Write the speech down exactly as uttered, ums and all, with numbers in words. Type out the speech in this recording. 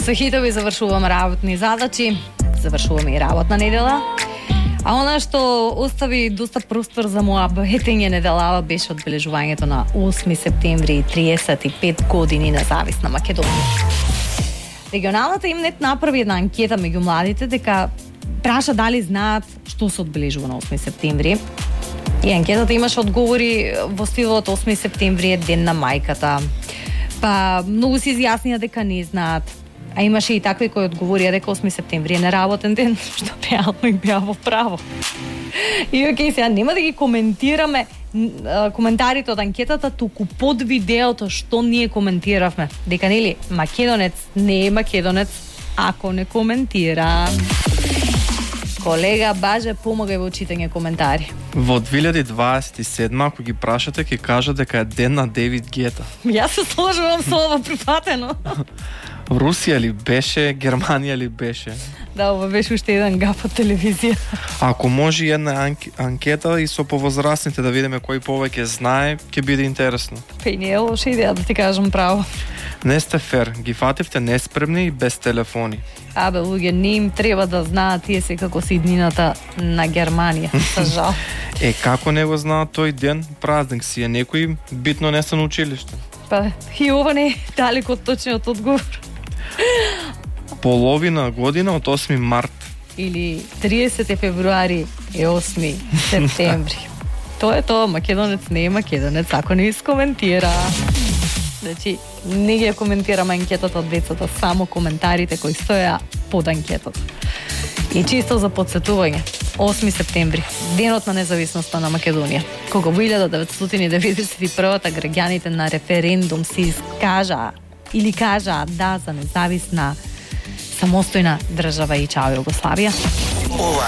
Со хитови завршувам работни задачи, завршуваме и работна недела. А она што остави доста простор за моја бетење неделава беше одбележувањето на осми септември и триесет и пет години независна Македонија. Регионалната имнет направи една анкета меѓу младите дека праша дали знаат што се одбележува на осми септември. И анкетата имаше одговори во стилот осми септември е ден на мајката. Па многу се изјаснија дека не знаат. А имаше и такви кои одговорија дека осми септември е неработен ден, што реално и беа во право. И окей, сега нема да ги коментираме коментарите од анкетата, туку под видеото што ние коментиравме. Дека нели македонец не е македонец ако не коментира. Колега Баже, помагај во читање коментари. Во две илјади дваесет и седма, ако ги прашате, ќе кажат дека е ден на Девид Гета. Јас се сложувам со ова прифатено. Русија ли беше, Германија ли беше? Да, ова беше уште еден гаф од телевизија. Ако може една анк... анкета и со повозрастните да видиме кој повеќе знае, ќе биде интересно. Па и не е лоша идеја да ти кажам право. Не сте фер, ги фативте неспремни и без телефони. Абе, луѓе, не им треба да знаат тие се како се иднината на Германија, за жал. Е, како не го знаат тој ден, празник си е, некои битно не се на училиште. Па, и ова не е далеко од точниот одговор. Половина година од осми март. Или триесети февруари е осми септември. Тоа е тоа, македонец не е македонец, ако не искоментира. Значи, не ги коментираме анкетата од децата, само коментарите кои стоја под анкетата. И чисто за подсетување, осми септември, денот на независноста на Македонија, кога во илјада деветстотини деветдесет и прва граѓаните на референдум се искажаа или кажаа да за независна самостојна држава и чао Југославија. Ова